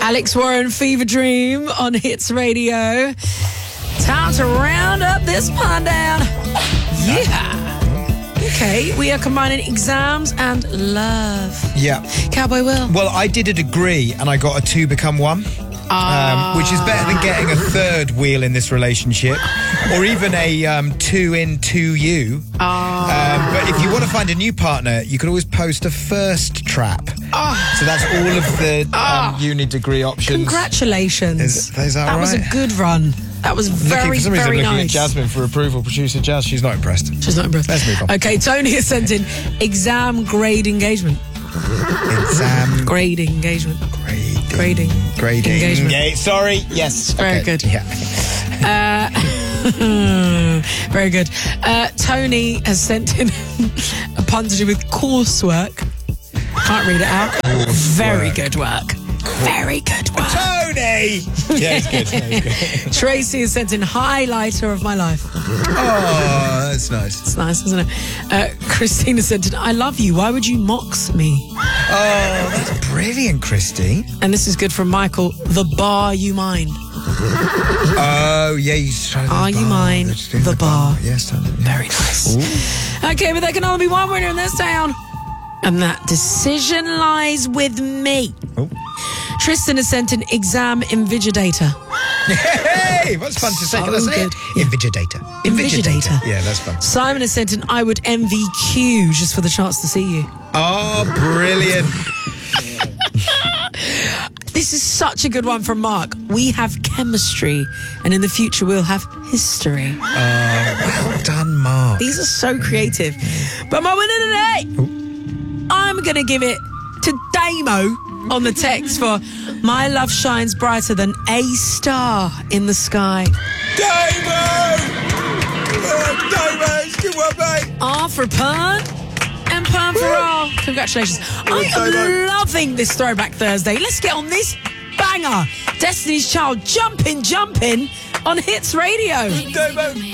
Alex Warren, Fever Dream on Hits Radio. Time to round up this pun down. Yeah. Okay, we are combining exams and love. Yeah. Cowboy Will. Well, I did a degree and I got a 2 become 1. Which is better than getting a third wheel in this relationship, or even a 2 in 2 you. But if you want to find a new partner, you can always post a first trap. So that's all of the uni degree options. Congratulations. Is that right? Was a good run. That was very, for some reason, very looking nice. at Jasmine for approval. Producer Jazz, she's not impressed. She's not impressed. Let's move on. Okay, Tony has sent in exam grade engagement. Exam grade engagement. Grading. Engagement. Yeah, sorry. Yes. Very good. Yeah. Very good. Tony has sent in a pun to do with coursework. Can't read it out. Very good work. Very good work. Tony! Yeah, it's good. Tracy has sent in highlighter of my life. Oh, that's nice. It's nice, isn't it? Christina sent in, I love you. Why would you mox me? Oh, that's brilliant, Christine. And this is good from Michael. The bar you mine. Oh, yeah, you started Are you mine? The bar. Yes, yeah. Very nice. Ooh. Okay, but there can only be one winner in this town. And that decision lies with me. Oh. Tristan has sent an exam invigilator. Hey, what's fun to say? Can I say it? Invigilator. Invigilator. Yeah, that's fun. Simon has sent an I would MVQ just for the chance to see you. Oh, brilliant. This is such a good one from Mark. We have chemistry, and in the future we'll have history. Well done, Mark. These are so creative. But my winner today, I'm going to give it to Damo on the text for my love shines brighter than a star in the sky. Damo! Damo, good one, mate. R for pun and pun for all. Congratulations. I am loving this Throwback Thursday. Let's get on this banger. Destiny's Child, jumping on Hits Radio. Damo.